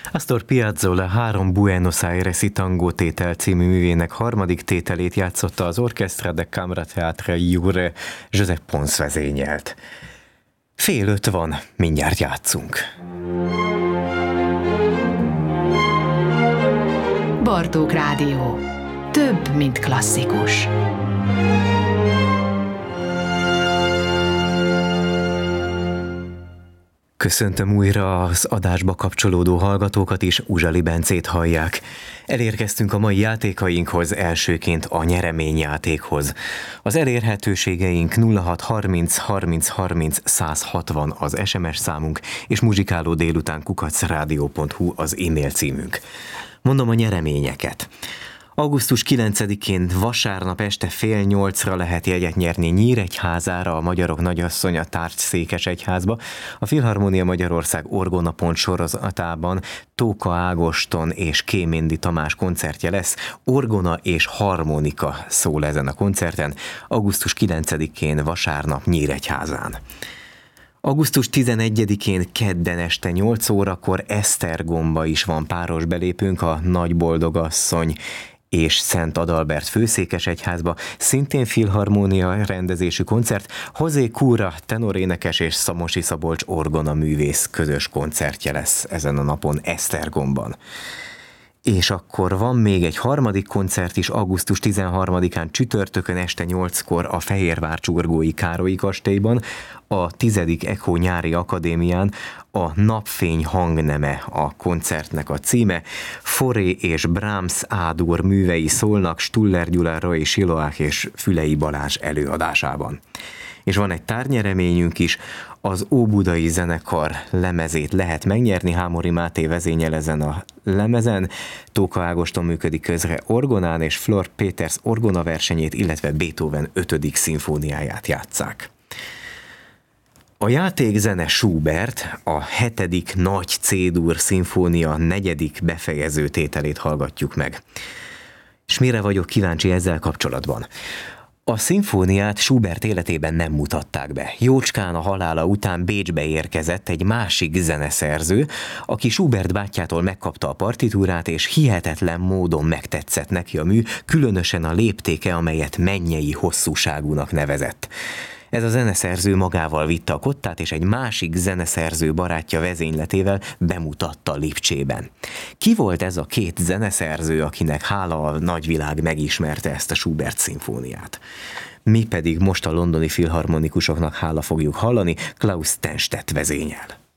Astor Piazzolla 3 Buenos Aires-i tangó tétel című művének harmadik tételét játszotta az Orchestra de Camera Teatre Jure Josep Pons vezényelt. 4:30 van, mindjárt játszunk. Bartók Rádió. Több, mint klasszikus. Köszöntöm újra az adásba kapcsolódó hallgatókat is, Uzsali Bencét hallják. Elérkeztünk a mai játékainkhoz, elsőként a nyereményjátékhoz. Az elérhetőségeink 0630 30 30 160 az SMS számunk, és muzsikálódélután@radio.hu az e-mail címünk. Mondom a nyereményeket. Augusztus 9-én vasárnap este 7:30 lehet jegyet nyerni Nyíregyházára, a Magyarok Nagyasszonya Tárgyszékesegyházba. A Filharmónia Magyarország Orgonapont sorozatában Tóka Ágoston és Kéméndi Tamás koncertje lesz. Orgona és harmonika szól ezen a koncerten, augusztus 9-én vasárnap Nyíregyházán. Augusztus 11-én kedden este 8 órakor Esztergomba is van páros belépünk, a Nagyboldogasszony és Szent Adalbert főszékesegyházba, szintén filharmónia rendezésű koncert, José Cura tenorénekes és Szamosi Szabolcs orgona művész közös koncertje lesz ezen a napon Esztergomban. És akkor van még egy harmadik koncert is augusztus 13-án csütörtökön este 8-kor a Fehérvár-Csurgói Károlyi kastélyban, a 10. Echo nyári akadémián. A Napfény hangneme a koncertnek a címe. Fauré és Brahms A-dur művei szólnak Stuller Gyula, Roy Siloák és Fülei Balázs előadásában. És van egy tárnyreményünk is, az Óbudai Zenekar lemezét lehet megnyerni, Hámori Máté vezényel ezen a lemezen, Tóka Ágoston működik közre orgonán, és Flor Péters orgona versenyét, illetve Beethoven 5. szimfóniáját játsszák. A játékzene Schubert, a 7. nagy C-dur szimfónia 4. befejező tételét hallgatjuk meg. És mire vagyok kíváncsi ezzel kapcsolatban? A szimfóniát Schubert életében nem mutatták be. Jócskán a halála után Bécsbe érkezett egy másik zeneszerző, aki Schubert bátyjától megkapta a partitúrát, és hihetetlen módon megtetszett neki a mű, különösen a léptéke, amelyet mennyei hosszúságúnak nevezett. Ez a zeneszerző magával vitte a kottát, és egy másik zeneszerző barátja vezényletével bemutatta Lipcsében. Ki volt ez a 2 zeneszerző, akinek hála a nagyvilág megismerte ezt a Schubert szimfóniát? Mi pedig most a londoni filharmonikusoknak hála fogjuk hallani, Klaus Tennstedt vezényel.